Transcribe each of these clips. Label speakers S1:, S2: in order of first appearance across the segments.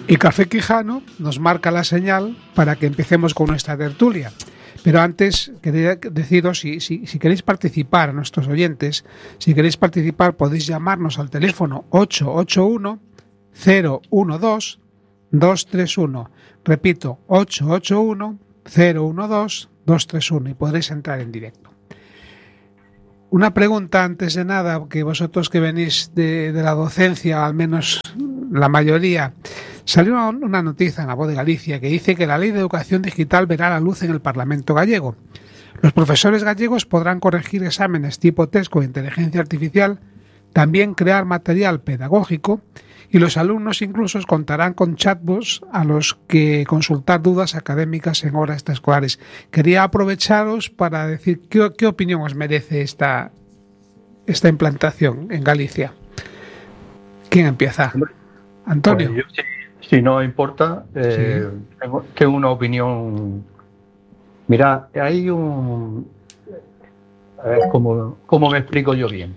S1: Y Café Quijano nos marca la señal para que empecemos con nuestra tertulia. Pero antes quería deciros, si queréis participar, a nuestros oyentes, si queréis participar podéis llamarnos al teléfono 881-012-231. Repito, 881-012-231 y podréis entrar en directo. Una pregunta antes de nada, que vosotros que venís de la docencia, al menos la mayoría, salió una noticia en La Voz de Galicia que dice que la Ley de Educación Digital verá la luz en el Parlamento gallego. Los profesores gallegos podrán corregir exámenes tipo test con inteligencia artificial, también crear material pedagógico y los alumnos incluso contarán con chatbots a los que consultar dudas académicas en horas extraescolares. Quería aprovecharos para decir qué opinión os merece esta implantación en Galicia. ¿Quién empieza? Antonio.
S2: Pues yo, si no importa, tengo una opinión. Mira, hay un... A ver, ¿cómo me explico yo bien?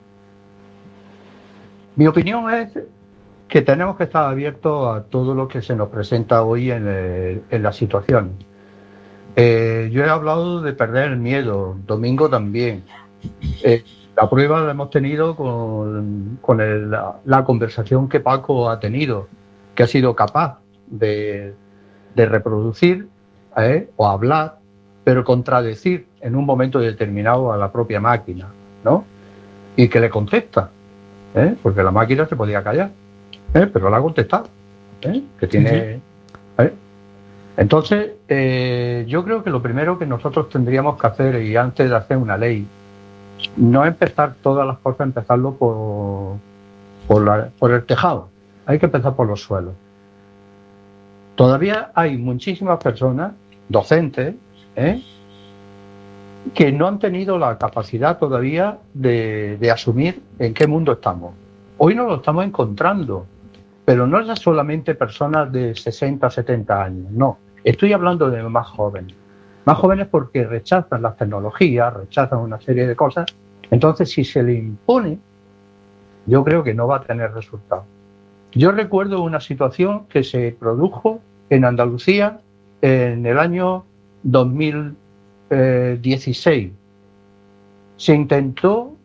S2: Mi opinión es que tenemos que estar abiertos a todo lo que se nos presenta hoy en la situación. Yo he hablado de perder el miedo, Domingo también. La prueba la hemos tenido con la conversación que Paco ha tenido, que ha sido capaz de reproducir o hablar, pero contradecir en un momento determinado a la propia máquina, ¿no? Y que le contesta, porque la máquina se podía callar, pero la ha contestado, que tiene... Entonces, yo creo que lo primero que nosotros tendríamos que hacer, y antes de hacer una ley, no empezar todas las cosas, empezarlo por el tejado. Hay que empezar por los suelos. Todavía hay muchísimas personas, docentes, que no han tenido la capacidad todavía de asumir en qué mundo estamos. Hoy nos lo estamos encontrando, pero no es solamente personas de 60, 70 años, no. Estoy hablando de más jóvenes. Más jóvenes porque rechazan las tecnologías, rechazan una serie de cosas. Entonces, si se le impone, yo creo que no va a tener resultado. Yo recuerdo una situación que se produjo en Andalucía en el año 2016. Se intentó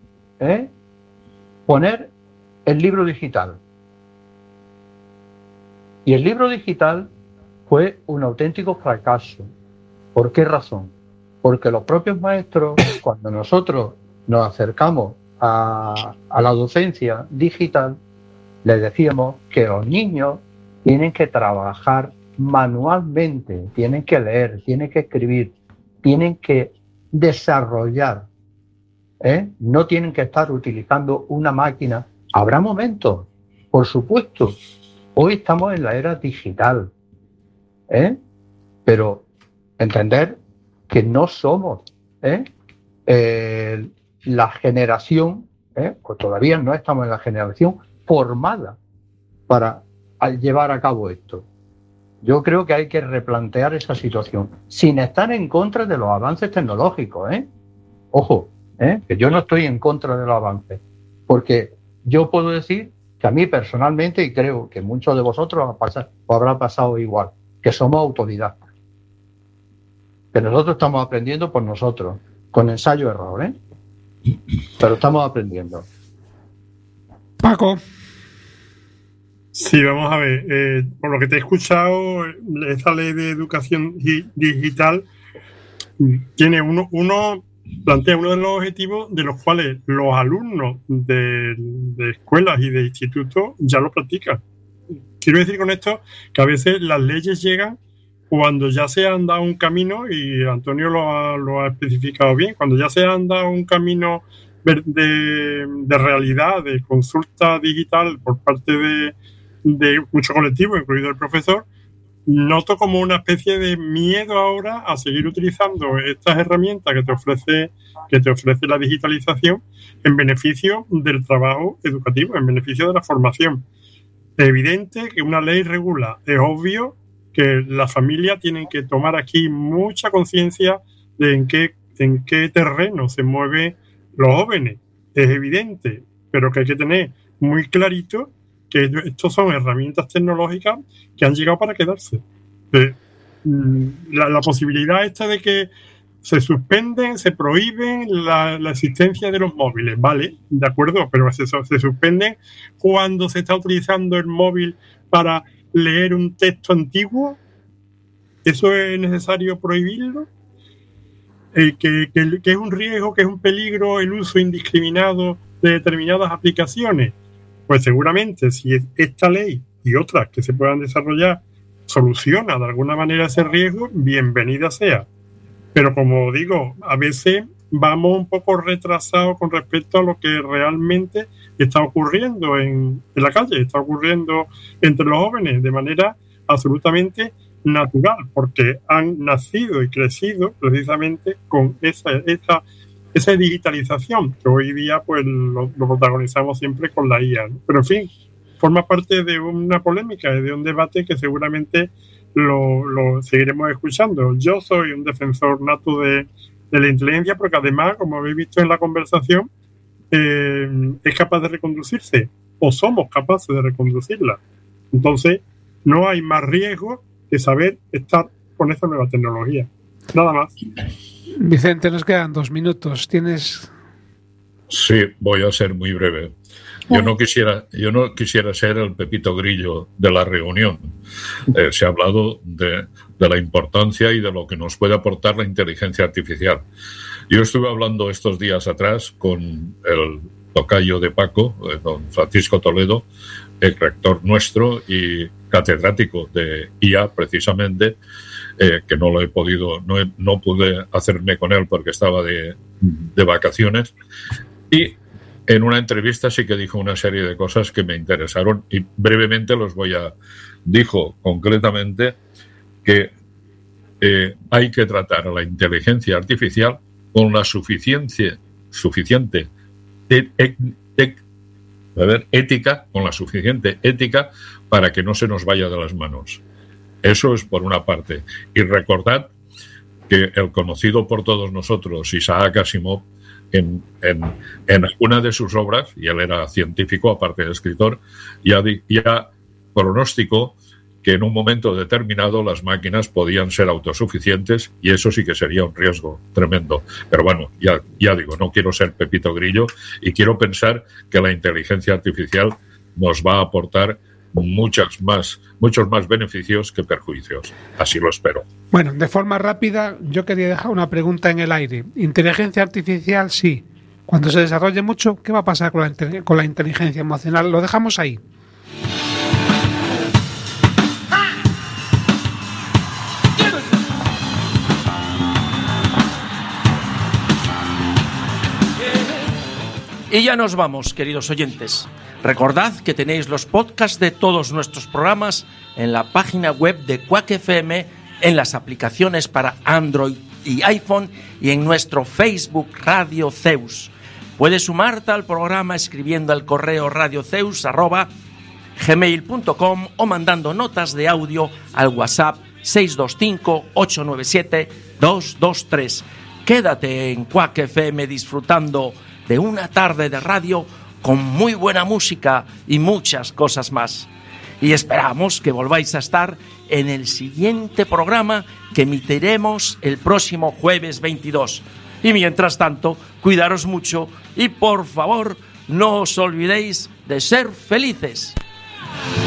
S2: poner el libro digital. Y el libro digital fue un auténtico fracaso. ¿Por qué razón? Porque los propios maestros, cuando nosotros nos acercamos a la docencia digital, les decíamos que los niños tienen que trabajar manualmente, tienen que leer, tienen que escribir, tienen que desarrollar, no tienen que estar utilizando una máquina. Habrá momentos, por supuesto. Hoy estamos en la era digital, pero entender que no somos la generación, o todavía no estamos en la generación formada para llevar a cabo esto. Yo creo que hay que replantear esa situación, sin estar en contra de los avances tecnológicos, Ojo, que yo no estoy en contra de los avances, porque yo puedo decir que a mí personalmente, y creo que muchos de vosotros os habrá pasado igual, que somos autodidactas. Que nosotros estamos aprendiendo por nosotros, con ensayo-error, pero estamos aprendiendo.
S1: Paco.
S3: Sí, vamos a ver. Por lo que te he escuchado, esta ley de educación digital tiene plantea uno de los objetivos de los cuales los alumnos de escuelas y de institutos ya lo practican. Quiero decir con esto que a veces las leyes llegan cuando ya se han dado un camino, y Antonio lo ha especificado bien, cuando ya se han dado un camino de realidad, de consulta digital por parte de muchos colectivos, incluido el profesor, noto como una especie de miedo ahora a seguir utilizando estas herramientas que te ofrece la digitalización en beneficio del trabajo educativo, en beneficio de la formación. Es evidente que una ley regula, es obvio que las familias tienen que tomar aquí mucha conciencia de en qué terreno se mueven los jóvenes. Es evidente, pero que hay que tener muy clarito que estos son herramientas tecnológicas que han llegado para quedarse. La posibilidad esta de que se suspenden, se prohíben la existencia de los móviles, vale, de acuerdo, pero se suspenden cuando se está utilizando el móvil para leer un texto antiguo. ¿Eso es necesario prohibirlo? Que es un riesgo, que es un peligro el uso indiscriminado de determinadas aplicaciones. Pues seguramente si esta ley y otras que se puedan desarrollar soluciona de alguna manera ese riesgo, bienvenida sea. Pero como digo, a veces vamos un poco retrasados con respecto a lo que realmente está ocurriendo en la calle, está ocurriendo entre los jóvenes de manera absolutamente natural, porque han nacido y crecido precisamente con esa digitalización que hoy día pues lo protagonizamos siempre con la IA, ¿no? Pero en fin, forma parte de una polémica y de un debate que seguramente lo seguiremos escuchando. Yo soy un defensor nato de la inteligencia, porque además, como habéis visto en la conversación, es capaz de reconducirse, o somos capaces de reconducirla. Entonces, no hay más riesgo que saber estar con esta nueva tecnología. Nada más.
S1: Vicente, nos quedan 2 minutos. ¿Tienes...?
S4: Sí, voy a ser muy breve. Yo no quisiera ser el Pepito Grillo de la reunión. Se ha hablado de la importancia y de lo que nos puede aportar la inteligencia artificial. Yo estuve hablando estos días atrás con el tocayo de Paco, don Francisco Toledo, el rector nuestro y catedrático de IA precisamente, que no lo he podido, no pude hacerme con él porque estaba de vacaciones, y en una entrevista sí que dijo una serie de cosas que me interesaron y brevemente dijo concretamente que hay que tratar a la inteligencia artificial con la suficiente ética, con la suficiente ética para que no se nos vaya de las manos. Eso es por una parte. Y recordad que el conocido por todos nosotros Isaac Asimov, en una de sus obras, y él era científico aparte de escritor, ya pronosticó que en un momento determinado las máquinas podían ser autosuficientes, y eso sí que sería un riesgo tremendo. Pero bueno, ya digo, no quiero ser Pepito Grillo y quiero pensar que la inteligencia artificial nos va a aportar muchos más beneficios que perjuicios. Así lo espero.
S1: Bueno, de forma rápida, yo quería dejar una pregunta en el aire. Inteligencia artificial, sí. Cuando se desarrolle mucho, ¿qué va a pasar con la inteligencia emocional? Lo dejamos ahí.
S5: Y ya nos vamos, queridos oyentes. Recordad que tenéis los podcasts de todos nuestros programas en la página web de Quack FM, en las aplicaciones para Android y iPhone y en nuestro Facebook Radio Zeus. Puedes sumarte al programa escribiendo al correo radiozeus@gmail.com o mandando notas de audio al WhatsApp 625-897-223. Quédate en Quack FM disfrutando de una tarde de radio con muy buena música y muchas cosas más. Y esperamos que volváis a estar en el siguiente programa que emitiremos el próximo jueves 22. Y mientras tanto, cuidaros mucho y por favor, no os olvidéis de ser felices.